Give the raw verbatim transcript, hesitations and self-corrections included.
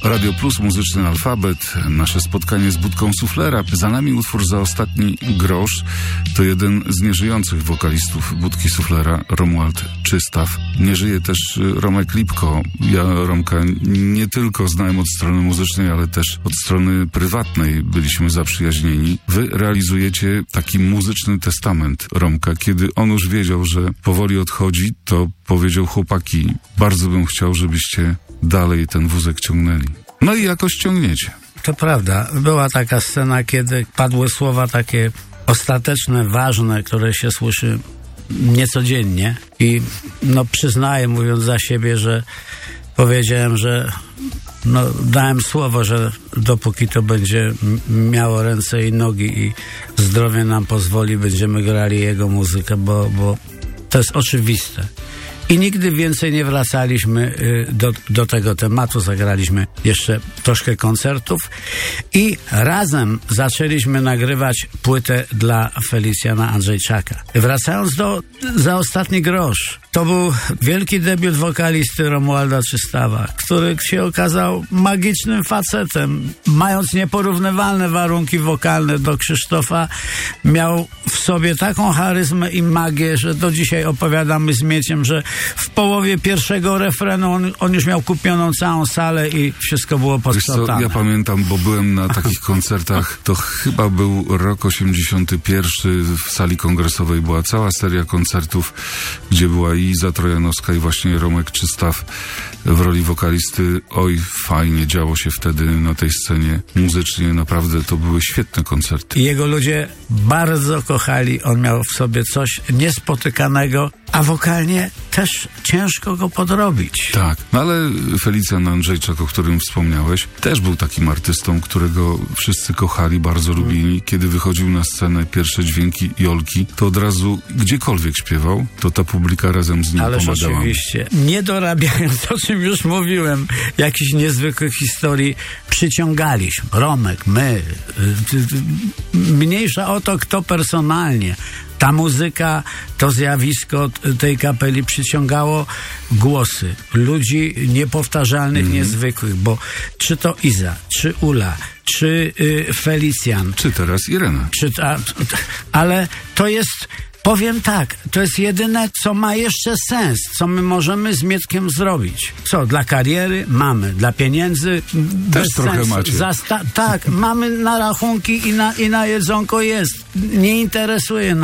Radio Plus, muzyczny alfabet, nasze spotkanie z Budką Suflera. Za nami utwór Za ostatni grosz. To jeden z nieżyjących wokalistów Budki Suflera, Romuald Czystaw. Nie żyje też Romek Lipko. Ja Romka nie tylko znałem od strony muzycznej, ale też od strony prywatnej byliśmy zaprzyjaźnieni. Wy realizujecie taki muzyczny testament Romka. Kiedy on już wiedział, że powoli odchodzi, to powiedział: chłopaki, bardzo bym chciał, żebyście dalej ten wózek ciągnęli. No i jakoś ciągniecie. To prawda. Była taka scena, kiedy padły słowa takie ostateczne, ważne, które się słyszy niecodziennie. I no przyznaję, mówiąc za siebie, że powiedziałem, że no dałem słowo, że dopóki to będzie miało ręce i nogi i zdrowie nam pozwoli, będziemy grali jego muzykę, bo, bo to jest oczywiste. I nigdy więcej nie wracaliśmy do, do tego tematu. Zagraliśmy jeszcze troszkę koncertów i razem zaczęliśmy nagrywać płytę dla Felicjana Andrzejczaka. Wracając do Za ostatni grosz. To był wielki debiut wokalisty Romualda Czystawa, który się okazał magicznym facetem. Mając nieporównywalne warunki wokalne do Krzysztofa, miał w sobie taką charyzmę i magię, że do dzisiaj opowiadamy z Mieciem, że w połowie pierwszego refrenu on, on już miał kupioną całą salę i wszystko było posprzątane. Ja pamiętam, bo byłem na takich koncertach, to chyba był rok osiemdziesiąty pierwszy, w sali kongresowej była cała seria koncertów, gdzie była i Iza Trojanowska i właśnie Romek Czystaw w roli wokalisty. Oj, fajnie działo się wtedy na tej scenie muzycznie, naprawdę to były świetne koncerty. I jego ludzie bardzo kochali, on miał w sobie coś niespotykanego, a wokalnie też ciężko go podrobić. Tak, no ale Felicjan Andrzejczak, o którym wspomniałeś, też był takim artystą, którego wszyscy kochali, bardzo lubili. Kiedy wychodził na scenę pierwsze dźwięki Jolki, to od razu gdziekolwiek śpiewał, to ta publika razem z nim Ależ pomagała. oczywiście, nie dorabiając, o czym już mówiłem, jakichś niezwykłych historii, przyciągaliśmy. Romek, my, mniejsza o to, kto personalnie. Ta muzyka, to zjawisko tej kapeli przyciągało głosy ludzi niepowtarzalnych, mm. niezwykłych, bo czy to Iza, czy Ula, czy y, Felicjan. Czy teraz Irena. Czy ta, ale to jest... Powiem tak, to jest jedyne, co ma jeszcze sens, co my możemy z Mieckiem zrobić. Co, dla kariery? Mamy. Dla pieniędzy? Też bez trochę sensu. macie. Zasta- tak, mamy na rachunki i na, i na jedzonko jest. Nie interesuje nas.